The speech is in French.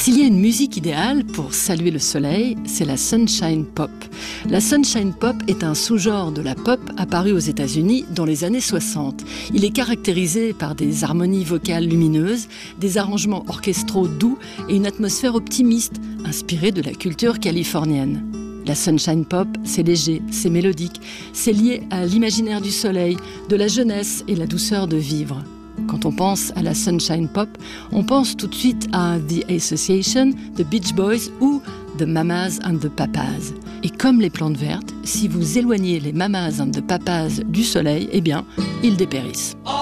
S'il y a une musique idéale pour saluer le soleil, c'est la Sunshine Pop. La Sunshine Pop est un sous-genre de la pop apparu aux États-Unis dans les années 60. Il est caractérisé par des harmonies vocales lumineuses, des arrangements orchestraux doux et une atmosphère optimiste, inspirée de la culture californienne. La Sunshine Pop, c'est léger, c'est mélodique, c'est lié à l'imaginaire du soleil, de la jeunesse et la douceur de vivre. Quand on pense à la Sunshine Pop, on pense tout de suite à The Association, The Beach Boys ou The Mamas and the Papas. Et comme les plantes vertes, si vous éloignez les Mamas and the Papas du soleil, eh bien, ils dépérissent.